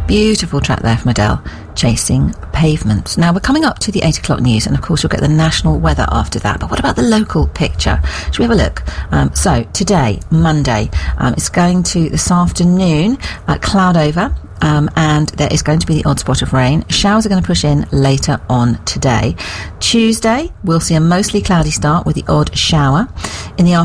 Beautiful track there from Adele, Chasing Pavements. Now, we're coming up to the 8 o'clock news, and of course you'll get the national weather after that. But what about the local picture? Should we have a look? So, today, Monday, it's going to, this afternoon, cloud over. And there is going to be the odd spot of rain. Showers are going to push in later on today. Tuesday, we'll see a mostly cloudy start with the odd shower. In the afternoon,